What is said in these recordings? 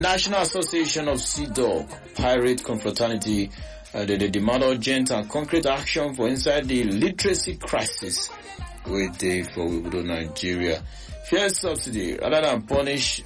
National Association of Sea Dog Pirate Confraternity, they demand urgent and concrete action for inside the literacy crisis with the for Nigeria. Fair subsidy rather than punish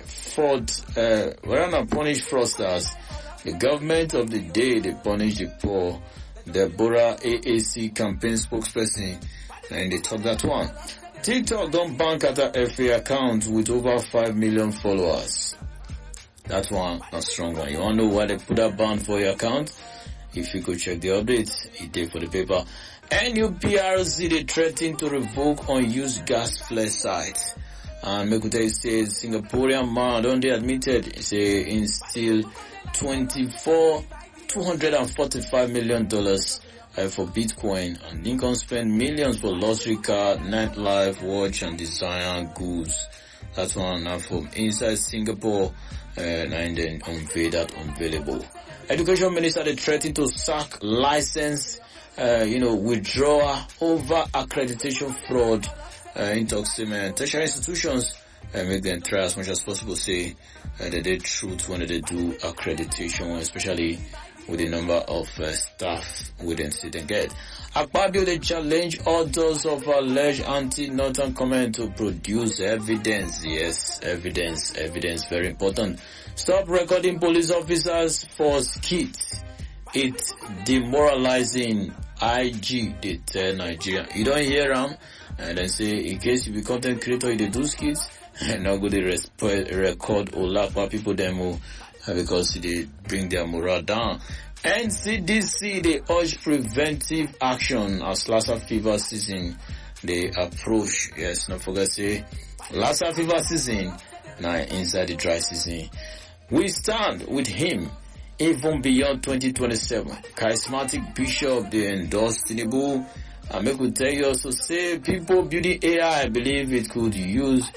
fraudsters. The government of the day they punish the poor. Deborah AAC campaign spokesperson, and they talk that one. TikTok don't bank at a FA account with over 5 million followers. That one, a strong one. You want to know why they put that ban for your account? If you could check the updates, it did for the paper. NUPRC, they threaten to revoke unused gas flare sites. And Mekute says Singaporean man don't they admitted say in still $245 million for Bitcoin, and Lincoln spent millions for luxury car, nightlife, watch and designer goods. That's one now from inside Singapore, and then unveil that unavailable. Education Minister they threatened to sack license, withdrawal over accreditation fraud in tertiary institutions. Make them try as much as possible say that they truth when they do accreditation, especially with the number of staff we didn't sit and get. Akpabio they challenge authors of alleged anti-Northern comment to produce evidence. Yes, evidence, very important. Stop recording police officers for skits. It's demoralizing. IG they tell Nigeria. You don't hear them, and then say in case you be content creator, they do skits. And now go to record Olapa people demo because they bring their morale down. NCDC they urge preventive action as Lassa fever season they approach. Yes, not forget say Lassa fever season now inside the dry season. We stand with him even beyond 2027. Charismatic Bishop they endorse Tinubu. And make we tell you also say people building AI I believe it could use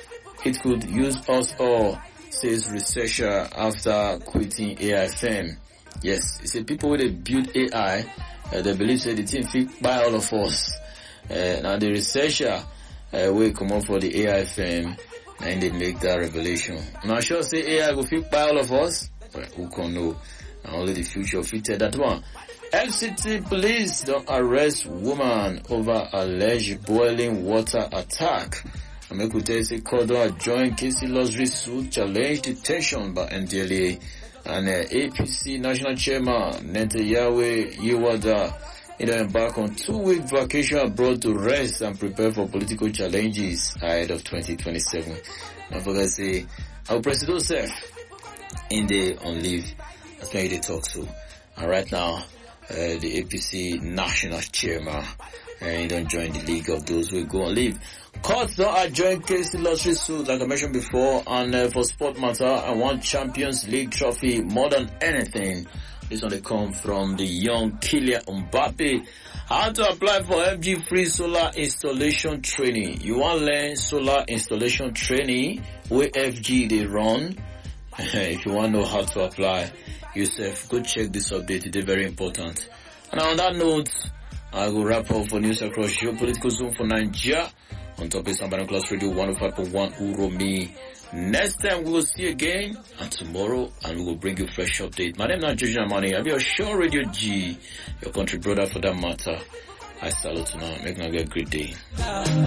us all, says researcher after quitting AI firm. Yes, it's a people when they build AI, they believe that the thing fit by all of us. Now the researcher will come up for the AI firm and they make that revelation. I'm not sure say AI will fit by all of us, but who can know? And only the future fitted that one. FCT police don't arrest woman over alleged boiling water attack. Amekute say Kodo joined Casey Luxury suit challenge detention by NDLA, and APC National Chairman Netanyahu Yewada embark on 2-week vacation abroad to rest and prepare for political challenges ahead of 2027. Don't forget say our President Joseph in the on leave. That's why they talk to. And right now the APC National Chairman he don't join the league of those who go on leave. Courts don't adjourn Casey Lottery suit, like I mentioned before, and for sport matter, I want Champions League trophy more than anything. This one they come from the young Kylian Mbappe. How to apply for FG free solar installation training. You want to learn solar installation training where FG they run? If you want to know how to apply yourself, go check this update. It's very important. And on that note, I will wrap up for news across geopolitical zone for Nigeria. On top of Sambana Class Radio 105.1 Uromi. Next time we will see you again, and tomorrow, and we will bring you fresh update. My name is George Amani. I'll be your show Radio G, your country brother for that matter. I salute you now. Make a great day.